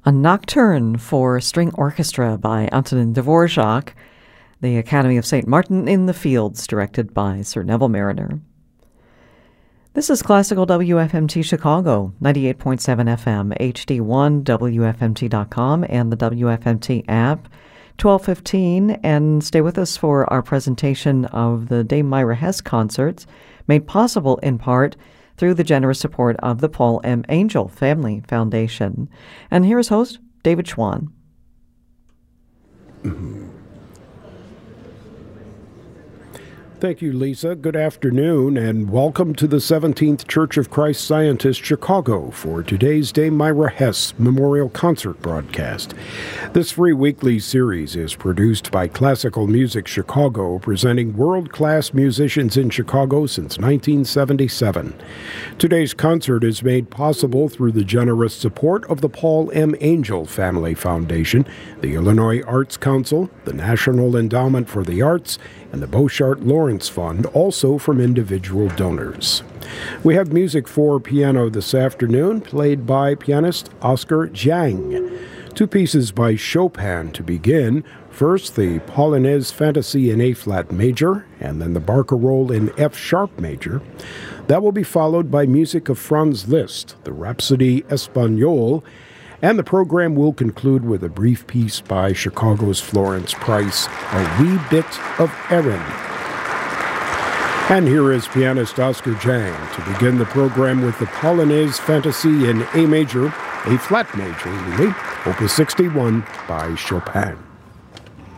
A Nocturne for String Orchestra by Antonin Dvorak, the Academy of St. Martin in the Fields, directed by Sir Neville Mariner. This is Classical WFMT Chicago, 98.7 FM, HD1, WFMT.com, and the WFMT app, 12:15, and stay with us for our presentation of the Dame Myra Hess concerts, made possible in part through the generous support of the Paul M. Angel Family Foundation. And here is host David Schwann. Thank you, Lisa. Good afternoon, and welcome to the 17th Church of Christ Scientist Chicago for today's Dame Myra Hess Memorial Concert broadcast. This free weekly series is produced by Classical Music Chicago, presenting world-class musicians in Chicago since 1977. Today's concert is made possible through the generous support of the Paul M. Angel Family Foundation, the Illinois Arts Council, the National Endowment for the Arts, and the Beauchart Lawrence Fund, also from individual donors. We have music for piano this afternoon, played by pianist Oscar Zhang. Two pieces by Chopin to begin. First, the Polonaise Fantasy in A-flat major, and then the Barcarolle in F-sharp major. That will be followed by music of Franz Liszt, the Rhapsody Espagnole, and the program will conclude with a brief piece by Chicago's Florence Price, A Wee Bit of Erin. And here is pianist Oscar Zhang to begin the program with the Polonaise Fantasy in A major, A-flat major, really, Opus 61 by Chopin.